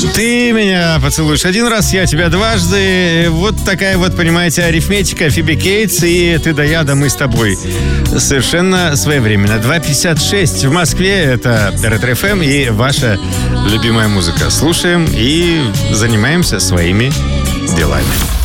Ты меня поцелуешь один раз, я тебя дважды. Вот такая вот, понимаете, арифметика. Фиби Кейтс и ты да я, да мы с тобой. Совершенно своевременно. 2:56 в Москве. Это Ретро-ФМ и ваша любимая музыка. Слушаем и занимаемся своими делами.